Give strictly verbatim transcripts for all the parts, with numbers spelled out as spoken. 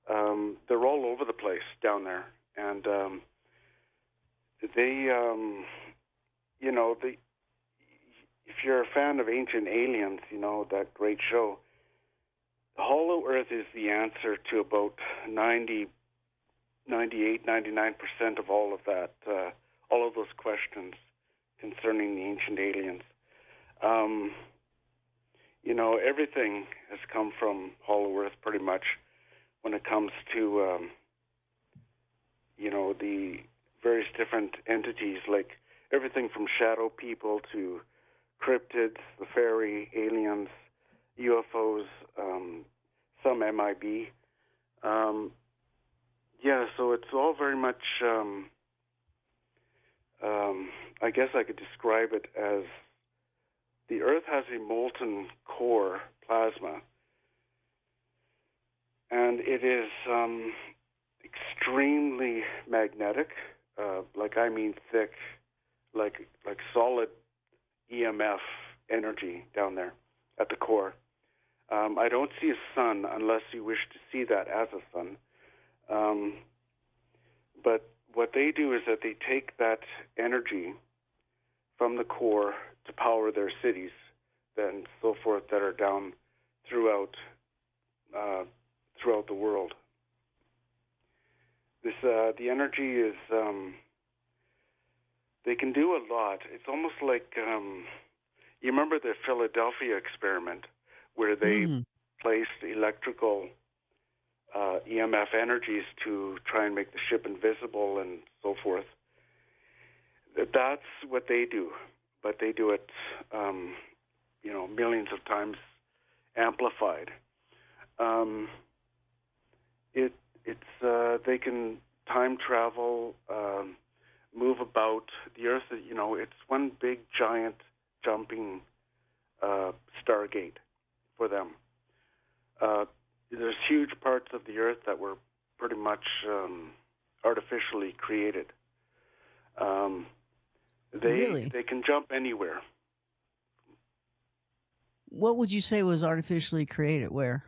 Um, they're all over the place down there, and um, they, um, you know, they. If you're a fan of Ancient Aliens, you know that great show. Hollow Earth is the answer to about ninety, ninety-eight, ninety-nine percent of all of that, uh, all of those questions concerning the ancient aliens. Um, you know, everything has come from Hollow Earth pretty much when it comes to, um, you know, the various different entities, like everything from shadow people to cryptids, the fairy, aliens, U F Os, um, some M I B. Um, yeah, so it's all very much, um, um, I guess I could describe it as the Earth has a molten core plasma, and it is um, extremely magnetic, uh, like I mean thick, like like solid E M F energy down there at the core. Um, I don't see a sun unless you wish to see that as a sun. Um, but what they do is that they take that energy from the core to power their cities and so forth that are down throughout uh, throughout the world. This uh, the energy is um, they can do a lot. It's almost like um, you remember the Philadelphia experiment where they Mm. placed electrical uh, E M F energies to try and make the ship invisible and so forth. That's what they do, but they do it, um, you know, millions of times amplified. Um, it it's uh, they can time travel, um, move about the Earth. You know, it's one big giant jumping uh, stargate for them. Uh, there's huge parts of the Earth that were pretty much um, artificially created. Um, they Really? they can jump anywhere. What would you say was artificially created? Where?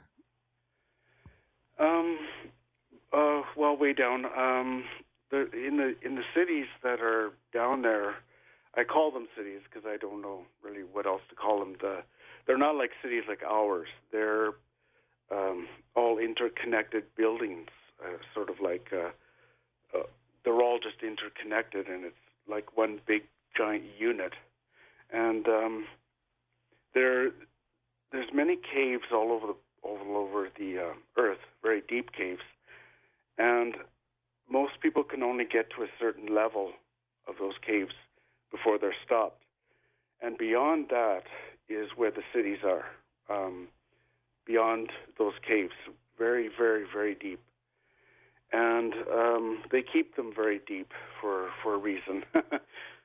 Um, uh, well, way down. Um, the, in the in the cities that are down there, I call them cities because I don't know really what else to call them. The, they're not like cities like ours. They're um, all interconnected buildings, uh, sort of like uh, uh, they're all just interconnected, and it's like one big giant unit. And um, there, there's many caves all over the all over the uh, Earth, very deep caves, and most people can only get to a certain level of those caves before they're stopped. And beyond that is where the cities are. Um, beyond those caves, very, very, very deep. And um, they keep them very deep for, for a reason. But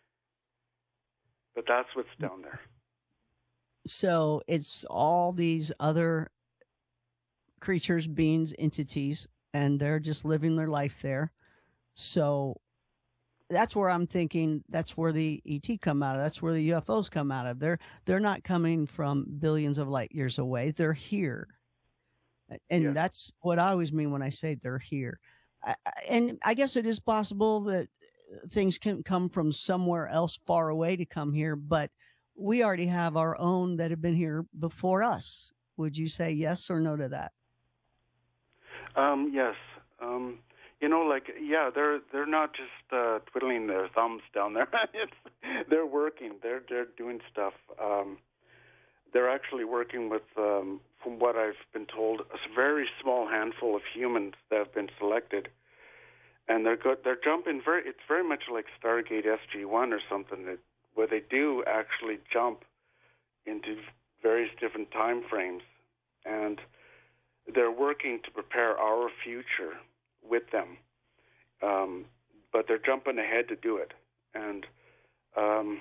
that's what's down there. So it's all these other creatures, beings, entities, and they're just living their life there. So that's where I'm thinking that's where the E T come out of. That's where the U F Os come out of. They're they're not coming from billions of light years away. They're here. And Yes. that's what I always mean when I say they're here. I, I- and I guess it is possible that things can come from somewhere else far away to come here, but we already have our own that have been here before us. Would you say yes or no to that? Um, yes. Um, you know, like, yeah, they're they're not just uh, twiddling their thumbs down there. it's, they're working. They're they're doing stuff. Um, they're actually working with, um, from what I've been told, a very small handful of humans that have been selected, and they're good. They're jumping very. It's very much like Stargate S G one or something, that, where they do actually jump into various different time frames, and they're working to prepare our future with them. Um, but they're jumping ahead to do it, and um,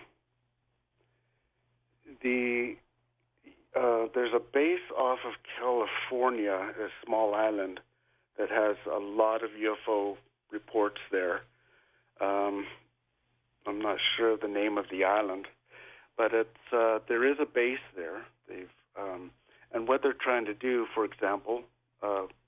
the Uh, there's a base off of California, a small island, that has a lot of U F O reports there. Um, I'm not sure of the name of the island, but it's uh, there is a base there. They've um, and what they're trying to do, for example, uh,